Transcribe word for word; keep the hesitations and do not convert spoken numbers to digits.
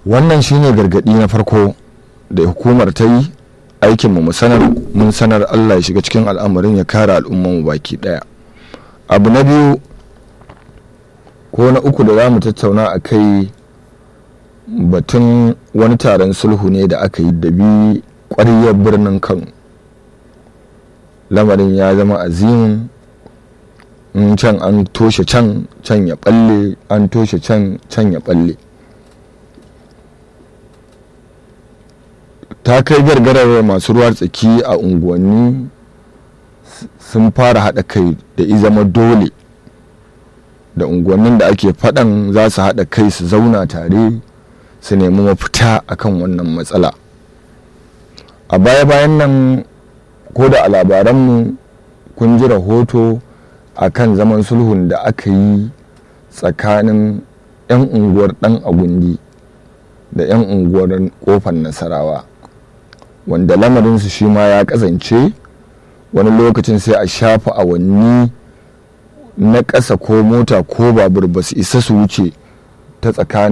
Wannan shine gargadi na farko da hukumar ta yi. Aikin mu sanar mun sanar, Allah ya shiga cikin al'amarin ya kare al'ummar mu baki daya. Abu na biyu ko na uku da za mu tattauna a kai batun wani taron sulhu ne da aka yi da bi ƙwaryar birnin Kano. Lamarin ya zama azimin, in can an toshe can can ya balle, an toshe can can ya balle. Ta kai gargarar masu ruwa tsaki a unguwanni sun fara haɗa kai da izama dole da unguwannin da ake faɗan za su haɗa kai su zauna tare su nemi mafita akan wannan matsala. A baya-bayan nan ko da a labaranmu kun ji rahoto akan zaman sulhun da aka yi tsakanin 'yan unguwar ɗan agundi da 'yan unguwar ƙofar Nasarawa, wanda lamarinsu shi ma ya kasance wani lokacin sai a shafa awanni na ƙasa ko mota ko babur ba su isa su wuce ta tsakanin